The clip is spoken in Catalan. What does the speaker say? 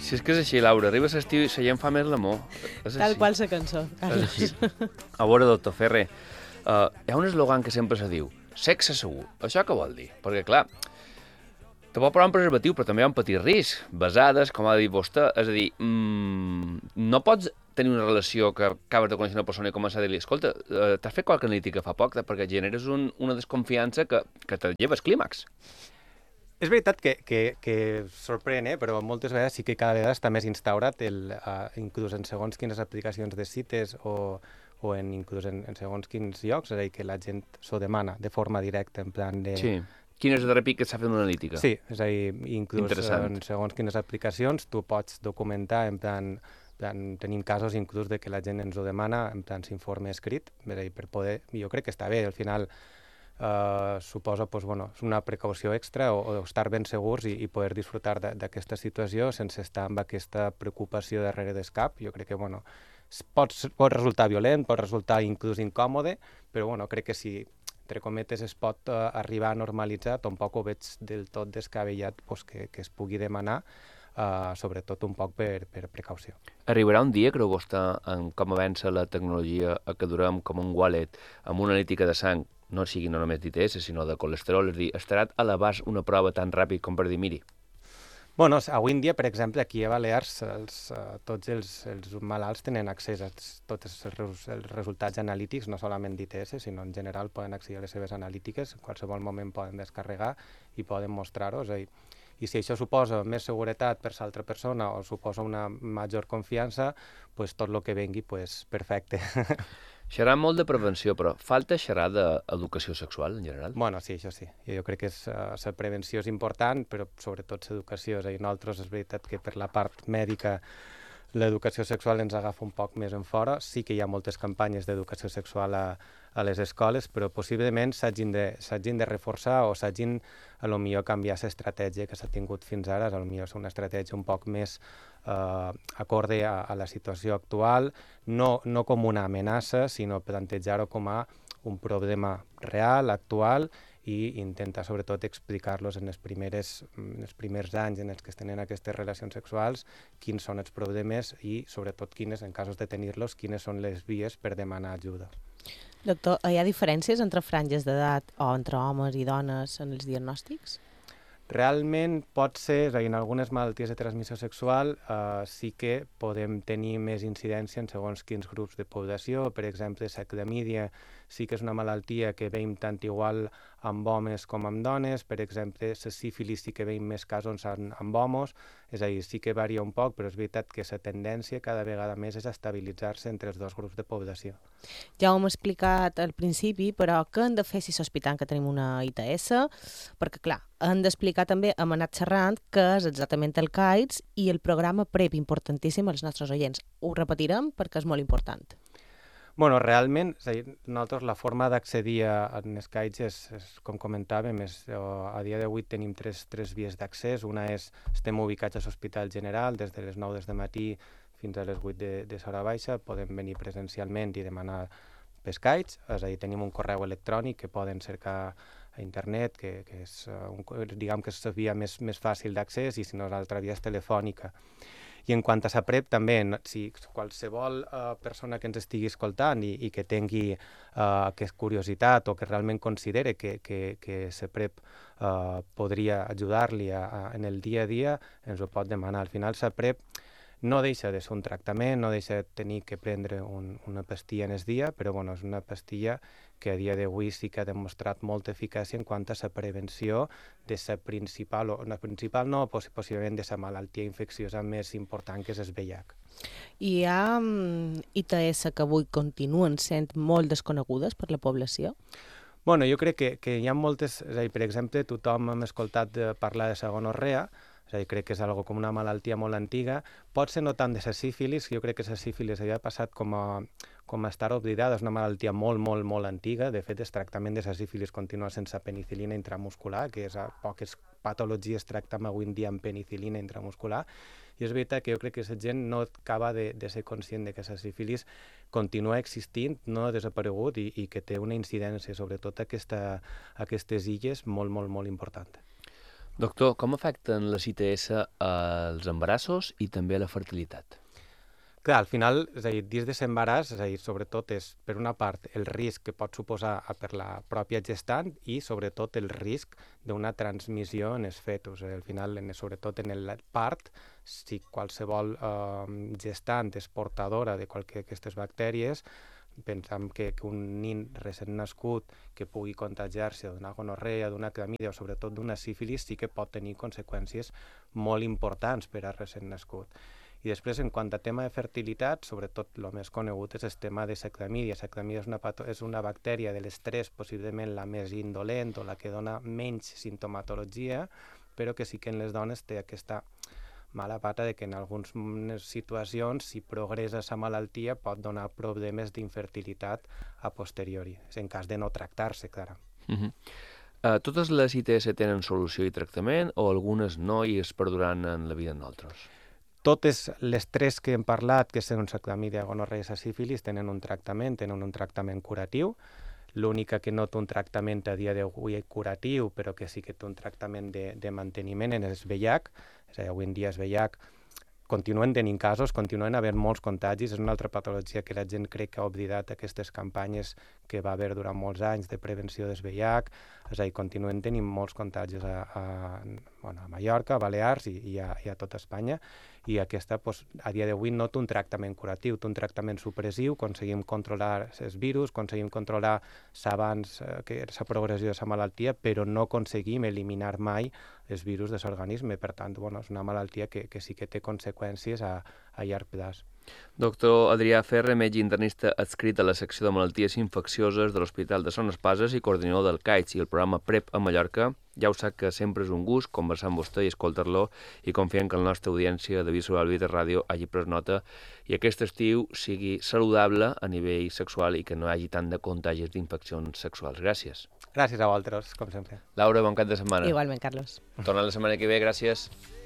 Si és que és així, Laura, arriba l'estiu i la gent fa més l'amor. Tal qual la cançó, Carlos. A veure, doctor Ferrer, hi ha un eslògan que sempre se diu, sexe segur. Això què vol dir? Perquè, clar, te pot posar un preservatiu, però també hi ha un petit risc. Besades, com ha dit vostè, és a dir, no pots tenir una relació que acabes de conèixer una persona i començar a dir-li, escolta, t'has fet qualque analítica fa poc, perquè generes una desconfiança que te lleva al clímax. És veritat que sorprèn, però moltes vegades sí que cada vegada està més instaurat, inclús en segons quines aplicacions de cites o inclús en segons quins llocs, és a dir, que la gent s'ho demana de forma directa, en plan de... Sí. Quin és el darrer pic que s'ha fet una analítica? Sí, és a dir, inclús en segons quines aplicacions tu pots documentar, en plan, tenim casos inclús de que la gent ens ho demana, en plan s'informe escrit, és a dir, per poder... Jo crec que està bé, al final... suposa és una precaució extra o estar ben segurs i poder disfrutar d'aquesta situació sense estar amb aquesta preocupació darrere del cap. Jo crec que pot resultar violent, pot resultar inclús incòmode, però crec que si, entre cometes, es pot arribar a normalitzar, tampoc ho veig del tot descabellat que es pugui demanar, sobretot un poc per precaució. Arribarà un dia, creu vostè, en com avança la tecnologia, a que durem com un wallet amb una analítica de sang, no sigui no només d'ITS, sinó de colesterol, és a dir, estarà a l'abast una prova tan ràpid com per dir, miri. Avui en dia, per exemple, aquí a Balears, tots els malalts tenen accés a tots els resultats analítics, no solament d'ITS, sinó en general poden accedir a les seves analítiques, en qualsevol moment poden descarregar i poden mostrar-ho. I si això suposa més seguretat per l'altra persona o suposa una major confiança, tot el que vengui, perfecte. Xerrar molt de prevenció, però falta xerrar d'educació sexual, en general? Sí, això sí. Jo crec que la prevenció és important, però sobretot l'educació. És a dir, nosaltres és veritat que per la part mèdica l'educació sexual ens agafa un poc més en fora. Sí que hi ha moltes campanyes d'educació sexual a les escoles, però possiblement s'hagin de reforçar o s'hagin a lo millor canviar l'estratègia que s'ha tingut fins ara. A lo millor és una estratègia un poc més acorde a la situació actual, no com una amenaça, sinó plantejar-ho com a un problema real, actual, i intentar sobretot explicar-los en els primers anys en els que es tenen aquestes relacions sexuals quins són els problemes i sobretot quines, en casos de tenir-los, quines són les vies per demanar ajuda. Doctor, hi ha diferències entre franges d'edat o entre homes i dones en els diagnòstics? Realment pot ser, és a dir, en algunes malalties de transmissió sexual sí que podem tenir més incidència en segons quins grups de població. Per exemple, la clamídia sí que és una malaltia que veiem tant igual amb homes com amb dones. Per exemple, la sífilis sí que veiem més casos amb homes, és a dir, sí que varia un poc, però és veritat que la tendència cada vegada més és a estabilitzar-se entre els dos grups de població. Ja ho hem explicat al principi, però què hem de fer si sospitem que tenim una ITS? Perquè, clar, hem d'explicar també, hem anat xerrant, què és exactament el CAIDS i el programa PrEP, importantíssim als nostres oients. Ho repetirem perquè és molt important. Realment, és a dir, nosaltres la forma d'accedir a les CAIDS és, com comentàvem, a dia d'avui tenim tres vies d'accés. Una és, estem ubicats a l'Hospital General, des de les 9 del matí fins a les 8 de l'hora baixa, podem venir presencialment i demanar les CAIDS, és a dir, tenim un correu electrònic que poden cercar a internet, que és, diguem que és la via més fàcil d'accés, i si no, l'altra via és telefònica. I en quant a la PrEP, també, si qualsevol persona que ens estigui escoltant i que tingui aquesta curiositat o que realment considere que la PrEP podria ajudar-li en el dia a dia, ens ho pot demanar. Al final, la PrEP no deixa de ser un tractament, no deixa de tenir que prendre una pastilla en el dia, però és una pastilla que a dia d'avui sí que ha demostrat molta eficàcia en quant a la prevenció de la principal, o la principal no, possiblement de la malaltia infecciosa més important, que és el VIH. Hi ha ITS que avui continuen sent molt desconegudes per la població? Jo crec que hi ha moltes, és a dir, per exemple, tothom hem escoltat parlar de la gonorrea, és a dir, crec que és algo com una malaltia molt antiga. Pot ser no tant de la sífilis, jo crec que la sífilis havia passat com a estar oblidada, és una malaltia molt, molt, molt antiga. De fet, el tractament de la sífilis continua sense penicil·lina intramuscular, que és a poques patologies tractem avui en dia amb penicil·lina intramuscular. I és veritat que jo crec que la gent no acaba de ser conscient de que la sífilis continua existint, no ha desaparegut i que té una incidència, sobretot a aquestes illes, molt, molt, molt important. Doctor, com afecten les ITS als embarassos i també a la fertilitat? Clar, al final, és a dir, dins de l'embaràs, és a dir, sobretot és, per una part, el risc que pot suposar per la pròpia gestant i, sobretot, el risc d'una transmissió en els fetus. Al final, sobretot en el part, si qualsevol gestant és portadora de qualsevol d'aquestes bactèries, pensam que un nin recent nascut que pugui contagiar-se d'una gonorrea, d'una clamídia o sobretot d'una sífilis sí que pot tenir conseqüències molt importants per a recent nascut. I després, en quant a tema de fertilitat, sobretot el més conegut és el tema de la clamídia. La clamídia és una bactèria de les tres, possiblement la més indolent o la que dona menys sintomatologia, però que sí que en les dones té aquesta mala pata de que en algunes situacions, si progressa la malaltia, pot donar problemes d'infertilitat a posteriori, en cas de no tractar-se, clar. Totes les ITS tenen solució i tractament o algunes no i es perduraran en la vida en altres? Totes les tres que hem parlat, que són la clamídia, gonorrea i la sífilis, tenen un tractament curatiu. L'única que no té un tractament a dia d'avui curatiu, però que sí que té un tractament de manteniment en el VIH, és a dir, avui en dia el VIH continuen tenint casos, continuen havent molts contagis, és una altra patologia que la gent crec que ha oblidat aquestes campanyes que va haver durant molts anys de prevenció del VIH, és a dir, continuen tenint molts contagis a Mallorca, a Balears i a tota Espanya, i aquesta, a dia d'avui, no té un tractament curatiu, té un tractament supressiu, aconseguim controlar els virus, aconseguim controlar l'abans, la progressió de la malaltia, però no aconseguim eliminar mai els virus de l'organisme. Per tant, és una malaltia que sí que té conseqüències a llarg plaç. Doctor Adrià Ferre, metge internista adscrit a la secció de malalties infeccioses de l'Hospital de Son Espases i coordinador del CAITS i el programa PrEP a Mallorca. Ja ho sap que sempre és un gust conversar amb vostè i escoltar-lo i confiem que la nostra audiència de Visual Vida Ràdio hagi pres nota i aquest estiu sigui saludable a nivell sexual i que no hi hagi tant de contagis d'infeccions sexuals. Gràcies. Gràcies a vosaltres, com sempre. Laura, bon cap de setmana. Igualment, Carlos. Torna la setmana que ve, gràcies.